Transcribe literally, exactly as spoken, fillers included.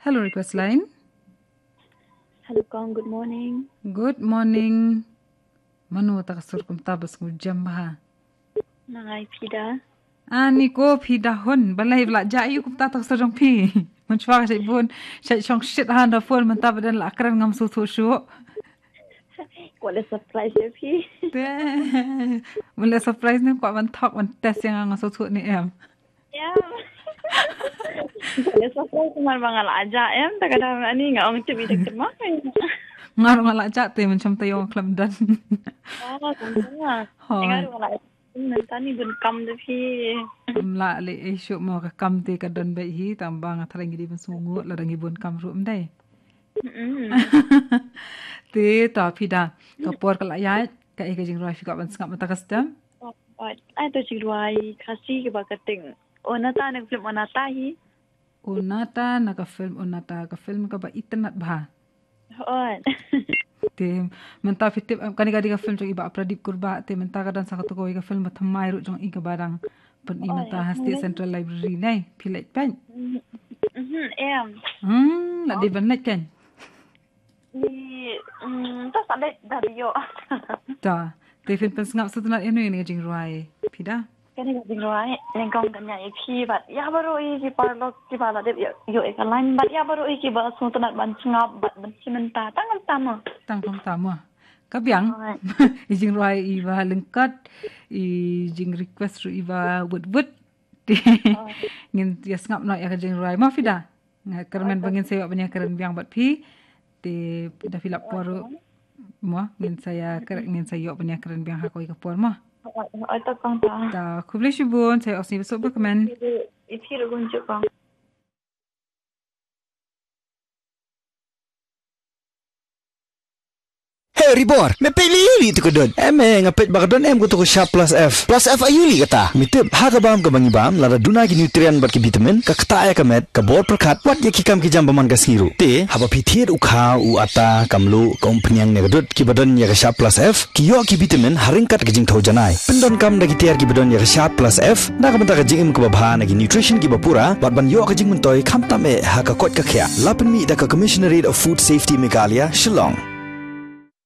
Hello, request line. Hello, Kong. Good morning. Good morning. Manu tak kasur kum tabas mu jam ha. Nangai pida. Ani ko pida hon. Balai belak jayu kum tak kasur jong pi. Mencuak saya pun saya chong shit han da phone men tabadan la akran ngam su su shu. What a surprise ya pi. Deh. Mula surprise ni kuat man talk man test yang ngam su su ni em. Ya. Ya surprise cuma bangal aja em tak ada ani ngam mesti bida kemah. Ngar ngalak cak te macam tayo klam dan. Oh, sama. Ngar ngalak Nantani bun kam de pi. Mla le isu mo ka kam te ka don bai hi tambang athalang di bun sungu la rangi bun kam rum dai. Te ta pida ka por ka la ya ka e ka jing roi fi ka ban skap mata kastam. Oh, ai to jing roi khasi ke ba kating. Onata nak film onata hi. Onata na ka film onata ka film ka ba itanat ba. Oh. Te menta fitip kani kadi ka film jong iba Pradip Kurba te menta ka dan sa ka ko ka film mathamai ru jong iga barang pen i mata Hasti Central Library nai pilek pen. Mhm em. Hmm la di benet kan. Ni mm ta sadai dari yo. Ta te film pen ngap sutunat enu ni jing ruai pida. Kani ka jing roi neng kong kanya e phi bat ya baru i ki parlo ki bala de yo e kalan bat ya baru i ki ba sutunat ban ngap bat ban simenta tangan tama. Tang tong tama. Kabyang i jing ruai i ba lengkat i jing request ru i ba wut wut. Ngin ya ngap na ya jing ruai ma fida. Kermen bangin saya banyak keren biang bat pi te da filap poru mo ngin saya ker ngin saya banyak keren biang hakoi ka por mo. Ai ta kong ta. Ta kubli shibun saya osni besok berkemen. Itu ru gunjuk kong. Hey Ribor, me peli tu kedon. Eme ngapet bakadon em kutu Sharp Plus F. Plus F ayuli kata. Mitip haga bam ka bangi bam lara duna ki nutrien bat ki vitamin ka kata ya kamet ka bor perkat wat ye ki kam ki jam baman ka siru. Te haba pithiet ukha u ata kamlu kompanyang ne gadut ki badon ya ka Sharp Plus F ki yo ki vitamin haringkat ka jing thau janai. Pendon kam da ki tiar ki badon ya ka Sharp Plus F na ka mata ka jing im ka babha na ki nutrition ki bapura bat ban yo ka jing muntoy kham tame ha ka kot ka khya. Lapen mi da ka Commissionerate of Food Safety Meghalaya Shillong.